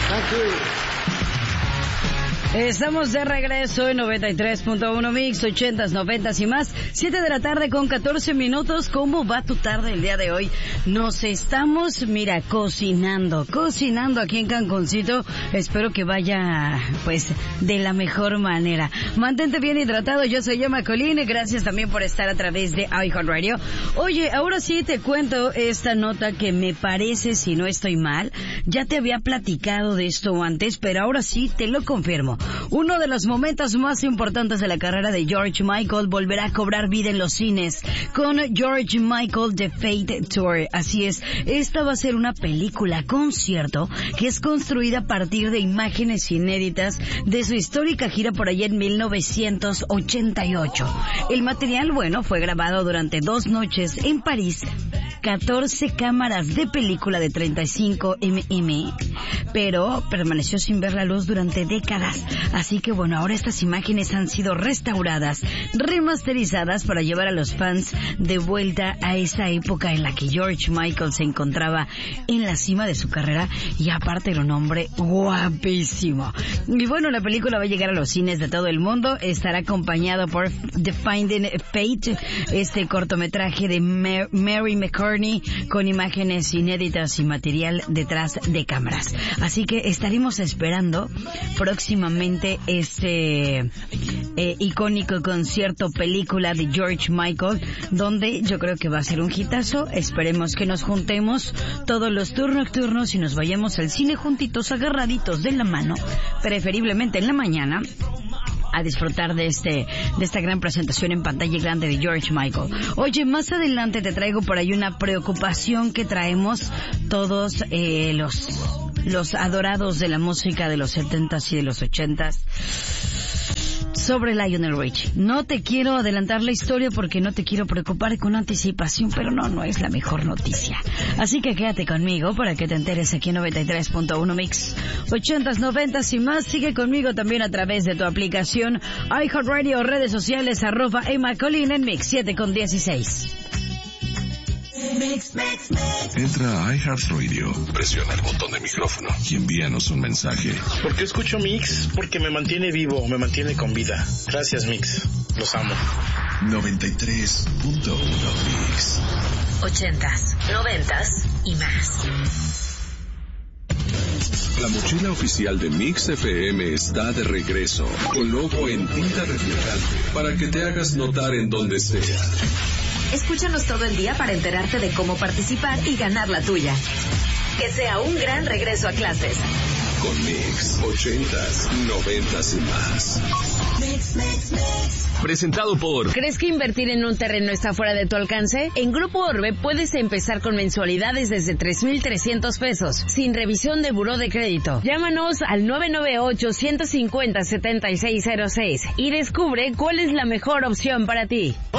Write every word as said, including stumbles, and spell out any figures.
Thank you. Estamos de regreso en noventa y tres punto uno Mix, ochentas, noventas y más. siete de la tarde con catorce minutos. ¿Cómo va tu tarde el día de hoy? Nos estamos, mira, cocinando, cocinando aquí en Cancuncito. Espero que vaya, pues, de la mejor manera. Mantente bien hidratado. Yo soy Emma Colín. Gracias también por estar a través de iHeartRadio. Oye, ahora sí te cuento esta nota que me parece, si no estoy mal, ya te había platicado de esto antes, pero ahora sí te lo confirmo. Uno de los momentos más importantes de la carrera de George Michael volverá a cobrar vida en los cines con George Michael The Fate Tour. Así es, esta va a ser una película concierto que es construida a partir de imágenes inéditas de su histórica gira por allá en mil novecientos ochenta y ocho. El material, bueno, fue grabado durante dos noches en París, catorce cámaras de película de treinta y cinco milímetros, pero permaneció sin ver la luz durante décadas. Así que bueno, ahora estas imágenes han sido restauradas, remasterizadas para llevar a los fans de vuelta a esa época en la que George Michael se encontraba en la cima de su carrera y aparte era un hombre guapísimo. Y bueno, la película va a llegar a los cines de todo el mundo, estará acompañado por The Finding Fate, este cortometraje de Mar- Mary McCartney con imágenes inéditas y material detrás de cámaras. Así que estaremos esperando próximamente este eh, icónico concierto película de George Michael, donde yo creo que va a ser un hitazo. Esperemos que nos juntemos todos los turnos nocturnos y nos vayamos al cine juntitos, agarraditos de la mano, preferiblemente en la mañana, a disfrutar de este de esta gran presentación en pantalla grande de George Michael. Oye, más adelante te traigo por ahí una preocupación que traemos todos eh, los los adorados de la música de los setentas y de los ochentas sobre Lionel Richie. No te quiero adelantar la historia porque no te quiero preocupar con anticipación, pero no, no es la mejor noticia. Así que quédate conmigo para que te enteres aquí en noventa y tres punto uno Mix, ochentas, noventas y más. Sigue conmigo también a través de tu aplicación iHeartRadio, redes sociales, arroba Emma Colín en Mix siete con dieciséis. Mix, mix, mix. Entra a iHeartRadio, presiona el botón de micrófono y envíanos un mensaje. ¿Por qué escucho Mix? Porque me mantiene vivo, me mantiene con vida. Gracias, Mix. Los amo. noventa y tres punto uno Mix. Ochentas, noventas y más. La mochila oficial de Mix F M está de regreso, con logo en tinta reflejante, para que te hagas notar en donde sea. Escúchanos todo el día para enterarte de cómo participar y ganar la tuya. Que sea un gran regreso a clases. Con Mix, ochentas, noventas y más. Mix, mix, mix. Presentado por... ¿Crees que invertir en un terreno está fuera de tu alcance? En Grupo Orbe puedes empezar con mensualidades desde tres mil trescientos pesos, sin revisión de buró de crédito. Llámanos al nueve nueve ocho, uno cinco cero, siete seis cero seis y descubre cuál es la mejor opción para ti.